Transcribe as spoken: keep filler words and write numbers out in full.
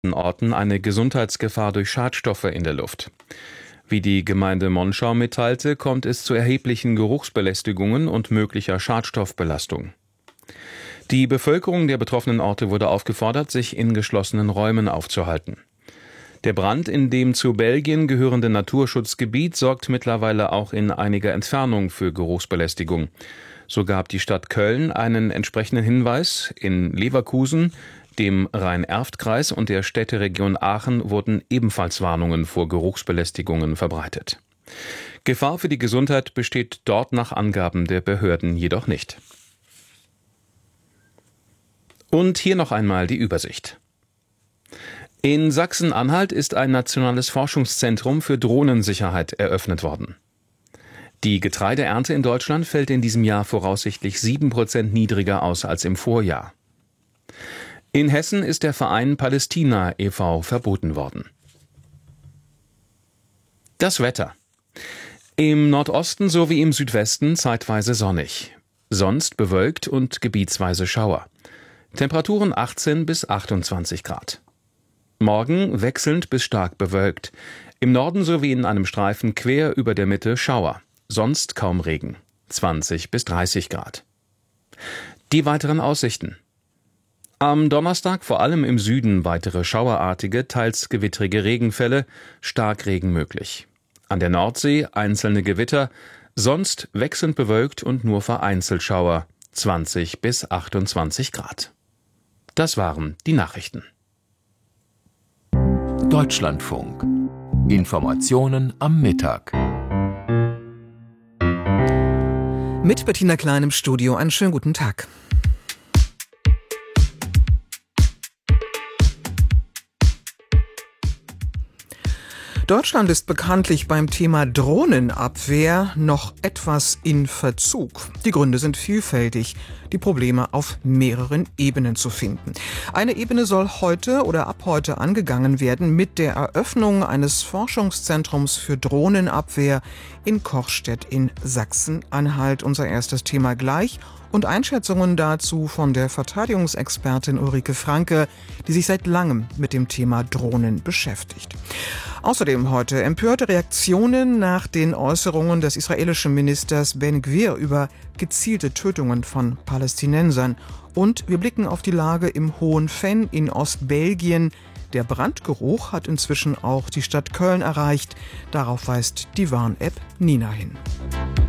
Orten eine Gesundheitsgefahr durch Schadstoffe in der Luft. Wie die Gemeinde Monschau mitteilte, kommt es zu erheblichen Geruchsbelästigungen und möglicher Schadstoffbelastung. Die Bevölkerung der betroffenen Orte wurde aufgefordert, sich in geschlossenen Räumen aufzuhalten. Der Brand in dem zu Belgien gehörenden Naturschutzgebiet sorgt mittlerweile auch in einiger Entfernung für Geruchsbelästigung. So gab die Stadt Köln einen entsprechenden Hinweis. In Leverkusen, dem Rhein-Erft-Kreis und der Städteregion Aachen wurden ebenfalls Warnungen vor Geruchsbelästigungen verbreitet. Gefahr für die Gesundheit besteht dort nach Angaben der Behörden jedoch nicht. Und hier noch einmal die Übersicht. In Sachsen-Anhalt ist ein nationales Forschungszentrum für Drohnensicherheit eröffnet worden. Die Getreideernte in Deutschland fällt in diesem Jahr voraussichtlich sieben Prozent niedriger aus als im Vorjahr. In Hessen ist der Verein Palästina e V verboten worden. Das Wetter. Im Nordosten sowie im Südwesten zeitweise sonnig. Sonst bewölkt und gebietsweise Schauer. Temperaturen achtzehn bis achtundzwanzig Grad. Morgen wechselnd bis stark bewölkt. Im Norden sowie in einem Streifen quer über der Mitte Schauer. Sonst kaum Regen. zwanzig bis dreißig Grad. Die weiteren Aussichten. Am Donnerstag vor allem im Süden weitere schauerartige, teils gewittrige Regenfälle, Starkregen möglich. An der Nordsee einzelne Gewitter, sonst wechselnd bewölkt und nur vereinzelt Schauer, zwanzig bis achtundzwanzig Grad. Das waren die Nachrichten. Deutschlandfunk. Informationen am Mittag. Mit Bettina Klein im Studio. Einen schönen guten Tag. Deutschland ist bekanntlich beim Thema Drohnenabwehr noch etwas in Verzug. Die Gründe sind vielfältig, die Probleme auf mehreren Ebenen zu finden. Eine Ebene soll heute oder ab heute angegangen werden mit der Eröffnung eines Forschungszentrums für Drohnenabwehr in Kochstedt in Sachsen-Anhalt. Unser erstes Thema gleich. Und Einschätzungen dazu von der Verteidigungsexpertin Ulrike Franke, die sich seit langem mit dem Thema Drohnen beschäftigt. Außerdem heute empörte Reaktionen nach den Äußerungen des israelischen Ministers Ben Gvir über gezielte Tötungen von Palästinensern. Und wir blicken auf die Lage im Hohen Venn in Ostbelgien. Der Brandgeruch hat inzwischen auch die Stadt Köln erreicht. Darauf weist die Warn-App Nina hin.